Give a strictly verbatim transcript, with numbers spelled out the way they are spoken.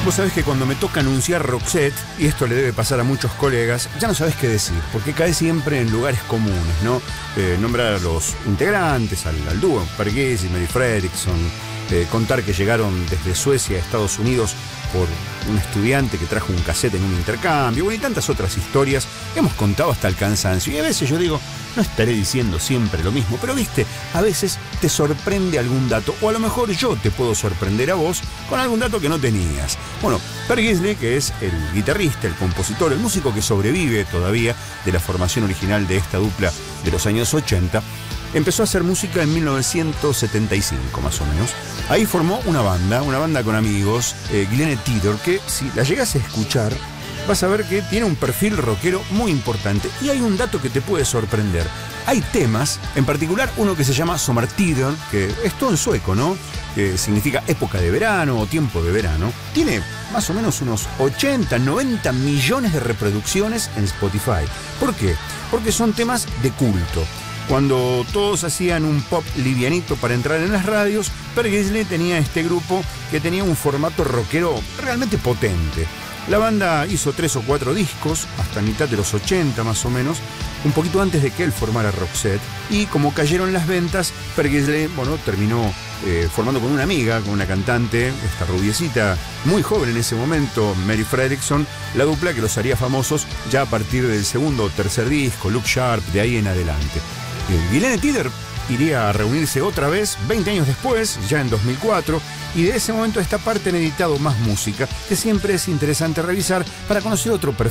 Vos sabés que cuando me toca anunciar Roxette, y esto le debe pasar a muchos colegas, ya no sabés qué decir, porque cae siempre en lugares comunes, ¿no? Eh, nombrar a los integrantes, al, al dúo, Per Gessle y Mary Fredriksson, eh, contar que llegaron desde Suecia a Estados Unidos por un estudiante que trajo un cassette en un intercambio, bueno, y tantas otras historias que hemos contado hasta el cansancio. Y a veces yo digo, no estaré diciendo siempre lo mismo, pero viste, a veces te sorprende algún dato, o a lo mejor yo te puedo sorprender a vos con algún dato que no tenías. Bueno, Per Gessle, que es el guitarrista, el compositor, el músico que sobrevive todavía de la formación original de esta dupla de los años ochenta, empezó a hacer música en mil novecientos setenta y cinco, más o menos. Ahí formó una banda, una banda con amigos, eh, Glenn Tidor, que si la llegas a escuchar, vas a ver que tiene un perfil rockero muy importante. Y hay un dato que te puede sorprender. Hay temas, en particular uno que se llama Sommartiden, que es todo en sueco, ¿no? Que significa época de verano o tiempo de verano. Tiene más o menos unos ochenta, noventa millones de reproducciones en Spotify. ¿Por qué? Porque son temas de culto. Cuando todos hacían un pop livianito para entrar en las radios, Per Gessle tenía este grupo que tenía un formato rockero realmente potente. La banda hizo tres o cuatro discos, hasta mitad de los ochenta más o menos, un poquito antes de que él formara Roxette. Y como cayeron las ventas, Per Gessle, bueno, terminó eh, formando con una amiga, con una cantante, esta rubiecita, muy joven en ese momento, Mary Fredriksson, la dupla que los haría famosos ya a partir del segundo o tercer disco, Look Sharp, de ahí en adelante. Eh, Glenn Tidor iría a reunirse otra vez veinte años después, ya en dos mil cuatro, y de ese momento a esta parte han editado más música, que siempre es interesante revisar para conocer otro perfil.